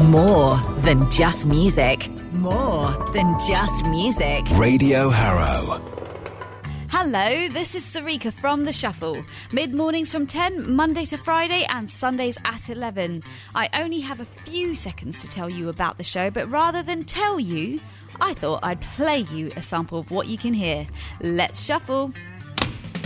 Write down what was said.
More than just music. More than just music. Radio Harrow. Hello, this is Sarika from The Shuffle. Mid-mornings from 10, Monday to Friday, and Sundays at 11. I only have a few seconds to tell you about the show, but rather than tell you, I thought I'd play you a sample of what you can hear. Let's shuffle.